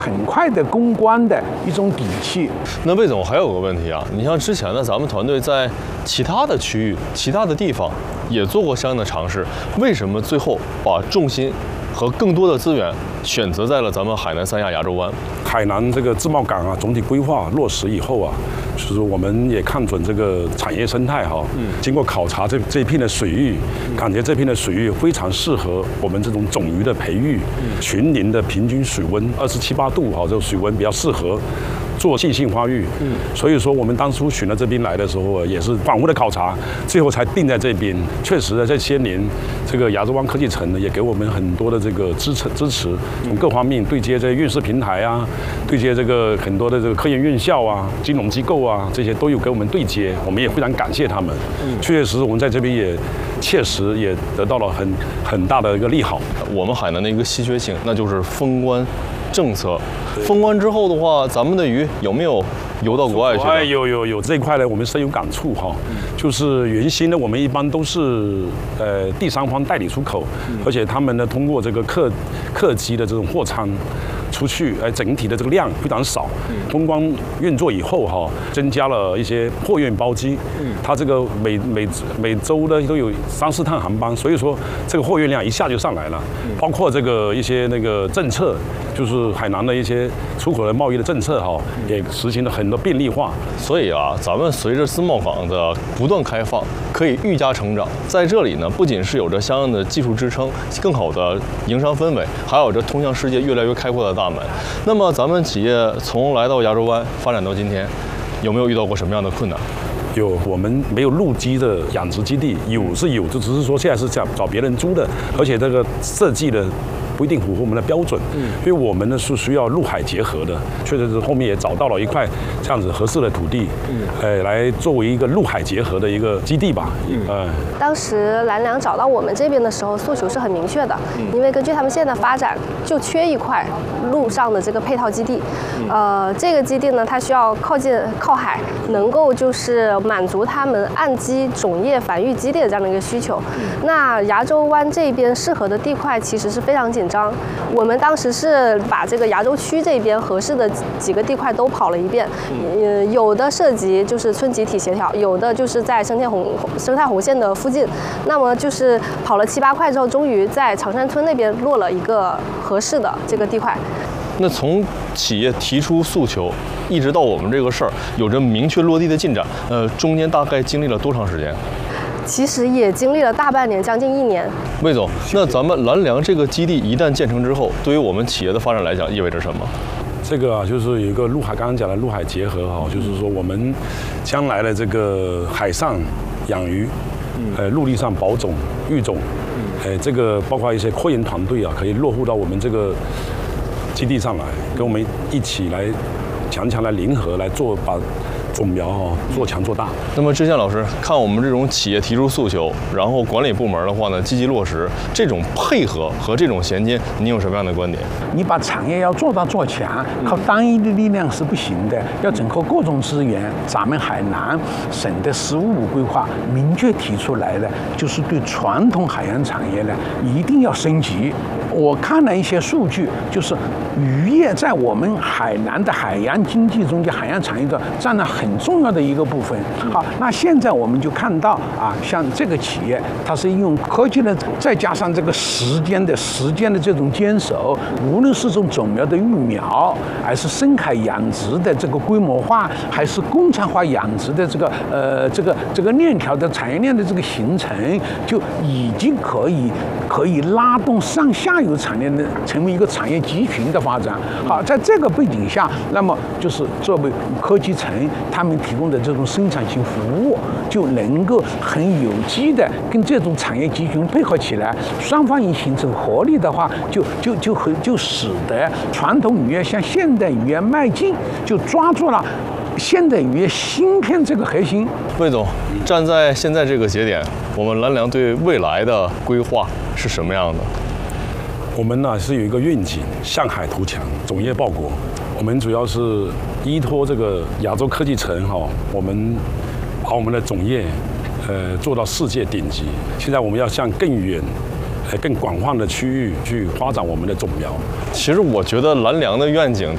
很快的攻关的一种底气。 那魏总还有个问题啊，你像之前呢，咱们团队在其他的区域、其他的地方也做过相应的尝试，为什么最后把重心和更多的资源选择在了咱们海南三亚亚洲湾？ 海南这个自贸港啊，总体规划落实以后啊，就是我们也看准这个产业生态哈，经过考察这一片的水域，感觉这片的水域非常适合我们这种种鱼的培育，群龄的平均水温27、8度哈，这个水温比较适合做季性发育。所以说我们当初选到这边来的时候，也是反复的考察，最后才定在这边。确实在这些年，这个亚洲湾科技城呢，也给我们很多的这个支持，从各方面对接这运势平台啊，对接这个很多的这个科研院校啊、金融机构啊，这些都有给我们对接，我们也非常感谢他们。确实，我们在这边也切实也得到了很大的一个利好。 我们海南的一个稀缺性，那就是封关政策。封关之后的话，咱们的鱼有没有游到国外去？ 有这一块呢，我们深有感触哈。就是原先呢，我们一般都是第三方代理出口，而且他们呢通过这个客机的这种货舱出去，整体的这个量非常少。封关运作以后哈，增加了一些货运包机，它这个每周呢都有3、4趟航班，所以说这个货运量一下就上来了。包括这个一些那个政策，就是海南的一些出口的贸易的政策哈，也实行了很多便利化。 所以啊，咱们随着自贸港的不断开放，可以愈加成长。在这里呢，不仅是有着相应的技术支撑，更好的营商氛围，还有着通向世界越来越开阔的大门。那么，咱们企业从来到亚洲湾发展到今天，有没有遇到过什么样的困难？ 有，我们没有陆基的养殖基地，有是有，就只是说现在是找别人租的，而且这个设计的不一定符合我们的标准，所以我们呢是需要陆海结合的。确实是后面也找到了一块这样子合适的土地，来作为一个陆海结合的一个基地吧。 当时蓝粮找到我们这边的时候，诉求是很明确的，因为根据他们现在的发展，就缺一块陆上的这个配套基地。这个基地呢，它需要靠海，能够就是满足他们岸基种业繁育基地的这样的一个需求。那亚洲湾这边适合的地块其实是非常紧张，我们当时是把这个亚洲区这边合适的几个地块都跑了一遍，有的涉及就是村集体协调，有的就是在生态红线的附近，那么就是跑了7、8块之后，终于在长山村那边落了一个合适的这个地块。 那从企业提出诉求，一直到我们这个事儿有着明确落地的进展，中间大概经历了多长时间？ 其实也经历了大半年，将近1年。 魏总，那咱们蓝粮这个基地一旦建成之后，对于我们企业的发展来讲，意味着什么？ 这个啊，就是有一个陆海，刚刚讲的陆海结合哈，就是说我们将来的这个海上养鱼，陆地上保种育种，这个包括一些科研团队啊，可以落户到我们这个基地上来，跟我们一起来强来联合来做，把种苗做强做大。 那么志宪老师，看我们这种企业提出诉求，然后管理部门的话呢积极落实，这种配合和这种衔接，您有什么样的观点？ 你把产业要做大做强，靠单一的力量是不行的，要整合各种资源。咱们海南省的“15+5”规划明确提出来的，就是对传统海洋产业呢一定要升级。我看了一些数据，就是渔业在我们海南的海洋经济中间，海洋产业的占了很重要的一个部分。好，那现在我们就看到啊，像这个企业，它是应用科技的，再加上这个时间的这种坚守，无论是从种苗的育苗，还是深海养殖的这个规模化，还是工厂化养殖的这个链条的产业链的这个形成，就已经可以拉动上下游产业的成为一个产业集群的发展。好，在这个背景下，那么就是作为科技城，他们提供的这种生产性服务，就能够很有机的跟这种产业集群配合起来，双方一形成合力的话，就使得传统渔业向现代渔业迈进，就抓住了现代渔业芯片这个核心。 魏总，站在现在这个节点，我们蓝粮对未来的规划是什么样的？ 我们呢是有一个愿景，向海图强，种业报国。我们主要是依托这个亚洲科技城我们把我们的种业做到世界顶级。现在我们要向更远、更广泛的区域去发展我们的种苗。 其实我觉得蓝粮的愿景